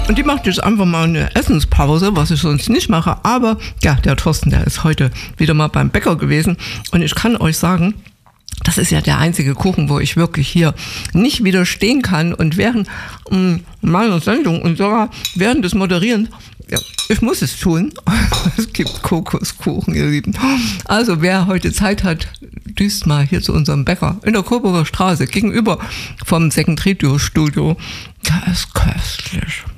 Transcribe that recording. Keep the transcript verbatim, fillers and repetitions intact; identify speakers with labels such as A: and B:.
A: Und die macht jetzt einfach mal eine Essenspause, was ich sonst nicht mache. Aber ja, der Thorsten, der ist heute wieder mal beim Bäcker gewesen. Und ich kann euch sagen, das ist ja der einzige Kuchen, wo ich wirklich hier nicht widerstehen kann. Und während mh, meiner Sendung und sogar während des Moderierens, ja, ich muss es tun. Es gibt Kokoskuchen, ihr Lieben. Also wer heute Zeit hat, düst mal hier zu unserem Bäcker in der Coburger Straße gegenüber vom Second Radio Studio. Der ist köstlich.